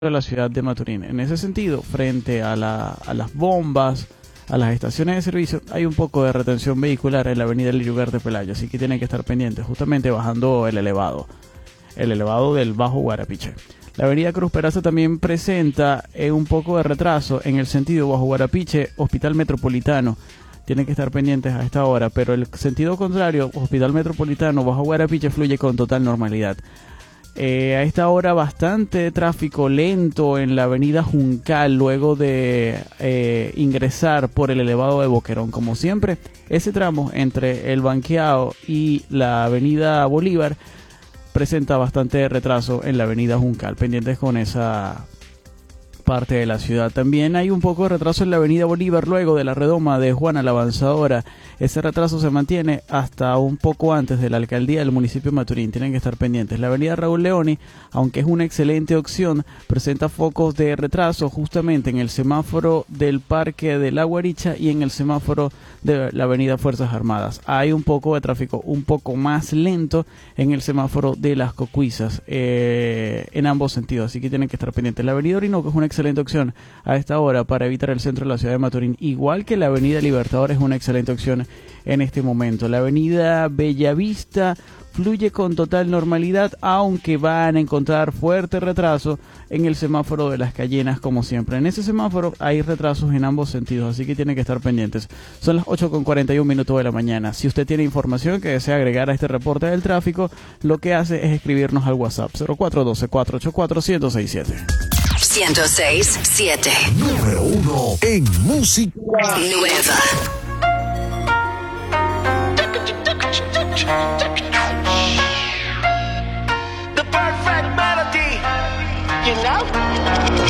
de la ciudad de Maturín. En ese sentido, frente a las bombas, a las estaciones de servicio, hay un poco de retención vehicular en la avenida Liriugar de Pelayo, así que tienen que estar pendientes, justamente bajando el elevado del Bajo Guarapiche. La avenida Cruz Peraza también presenta un poco de retraso en el sentido Bajo Guarapiche, Hospital Metropolitano. Tienen que estar pendientes a esta hora, pero el sentido contrario, Hospital Metropolitano, Bajo Guarapiche, fluye con total normalidad. A esta hora bastante tráfico lento en la avenida Juncal luego de ingresar por el elevado de Boquerón. Como siempre, ese tramo entre el Banqueado y la avenida Bolívar presenta bastante retraso en la avenida Juncal. Pendientes con esa parte de la ciudad. También hay un poco de retraso en la avenida Bolívar luego de la redoma de Juana la Avanzadora. Ese retraso se mantiene hasta un poco antes de la alcaldía del municipio de Maturín. Tienen que estar pendientes. La avenida Raúl Leoni, aunque es una excelente opción, presenta focos de retraso justamente en el semáforo del Parque de la Guaricha y en el semáforo de la avenida Fuerzas Armadas. Hay un poco de tráfico un poco más lento en el semáforo de las Cocuizas en ambos sentidos, así que tienen que estar pendientes. La avenida Orinoco es una excelente opción a esta hora para evitar el centro de la ciudad de Maturín, igual que la avenida Libertador es una excelente opción en este momento. La avenida Bellavista fluye con total normalidad, aunque van a encontrar fuerte retraso en el semáforo de las Cayenas, como siempre. En ese semáforo hay retrasos en ambos sentidos, así que tienen que estar pendientes. Son las 8:41 de la mañana. Si usted tiene información que desea agregar a este reporte del tráfico, lo que hace es escribirnos al WhatsApp 0412-484-1067. 106.7. Número 1 en música nueva. The perfect melody, you know?